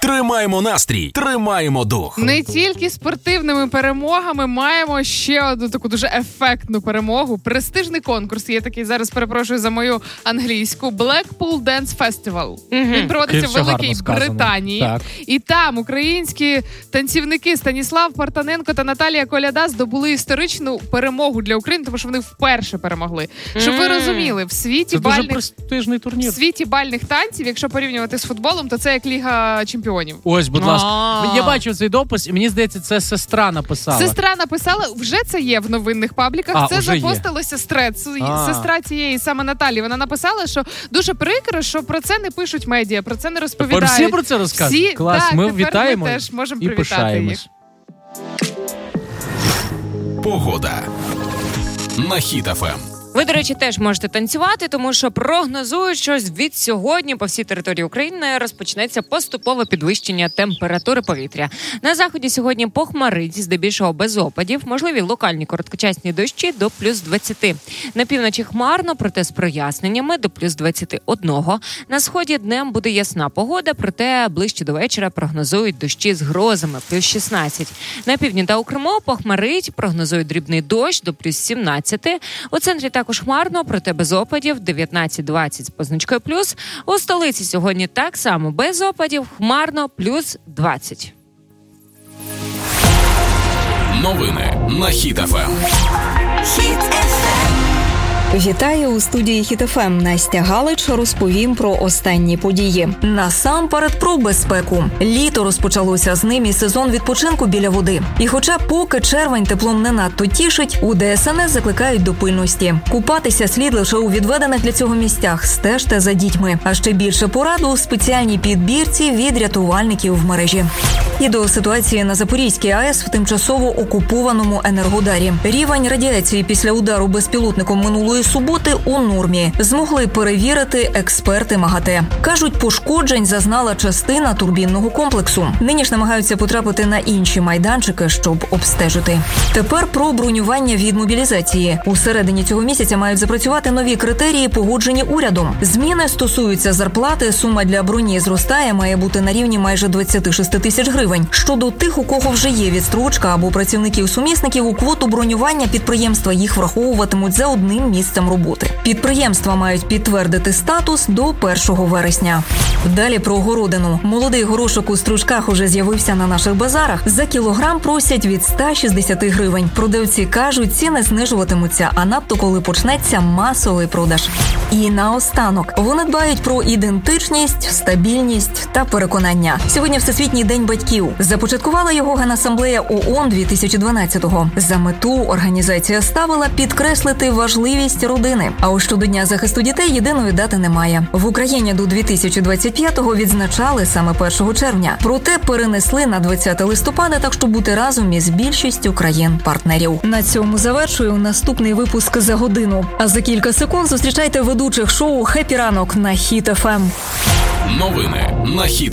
Тримаємо настрій, тримаємо дух. Не тільки спортивними перемогами маємо ще одну таку дуже ефектну перемогу. Престижний конкурс є такий, зараз перепрошую за мою англійську, Blackpool Dance Festival. Він проводиться в Великій Британії. Так. І там українські танцівники Станіслав Партаненко та Наталія Коляда здобули історичну перемогу для України, тому що вони вперше перемогли. Щоб ви розуміли, в світі дуже престижний турнір. В світі бальних танців, якщо порівнювати з футболом, то це як Ліга чемпіонів. Ось, будь ласка. Я бачив цей допис, і мені здається, це сестра написала. Сестра написала, вже це є в новинних пабліках. Це запостилося сестра цієї саме Наталі. Вона написала, що дуже прикро, що про це не пишуть медіа, про це не розповідають. Всі про це розказують? Клас, так, ми вітаємо ми теж можемо і привітати їх. Погода на Хіт ФМ. Ви, до речі, теж можете танцювати, тому що прогнозують, що від сьогодні по всій території України розпочнеться поступове підвищення температури повітря. На заході сьогодні похмарить, здебільшого без опадів, можливі локальні короткочасні дощі до плюс 20. На півночі хмарно, проте з проясненнями до плюс 21. На сході днем буде ясна погода, проте ближче до вечора прогнозують дощі з грозами, плюс 16. На півдні та у Криму похмарить, прогнозують дрібний дощ до плюс 17. У центрі також хмарно, проте без опадів, 19-20 з позначкою плюс. У столиці сьогодні так само без опадів, хмарно, плюс 20. Новини на Хіт ФМ. Вітаю у студії Хіт ФМ. Настя Галич розповім про останні події. Насамперед про безпеку. Літо розпочалося, з ним і сезон відпочинку біля води. І хоча поки червень теплом не надто тішить, у ДСНС закликають до пильності. Купатися слід лише у відведених для цього місцях, стежте за дітьми. А ще більше пораду у спеціальній підбірці від рятувальників в мережі. І до ситуації на Запорізькій АЕС в тимчасово окупованому Енергодарі. Рівень радіації після удару безпілотником минулої суботи у нормі. Змогли перевірити експерти МАГАТЕ. Кажуть, пошкоджень зазнала частина турбінного комплексу. Нині ж намагаються потрапити на інші майданчики, щоб обстежити. Тепер про бронювання від мобілізації. У середині цього місяця мають запрацювати нові критерії, погоджені урядом. Зміни стосуються зарплати, сума для броні зростає, має бути на рівні майже 26 тисяч гривень. Щодо тих, у кого вже є відстрочка або працівників-сумісників, у квоту бронювання підприємства їх враховуватимуть за одним місцем роботи. Підприємства мають підтвердити статус до 1 вересня. Далі про городину. Молодий горошок у стручках уже з'явився на наших базарах. За кілограм просять від 160 гривень. Продавці кажуть, ціни знижуватимуться, а надто коли почнеться масовий продаж. І наостанок. Вони дбають про ідентичність, стабільність та переконання. Сьогодні Всесвітній день батьків. Започаткувала його Генасамблея ООН 2012-го. За мету організація ставила підкреслити важливість родини. А ось щодо Дня захисту дітей єдиної дати немає. В Україні до 2025-го відзначали саме 1 червня. Проте перенесли на 20 листопада, так щоб бути разом із більшістю країн-партнерів. На цьому завершую наступний випуск за годину. А за кілька секунд зустрічайте ведучих шоу «Хеппі ранок» на Хіт ФМ. Новини на Хіт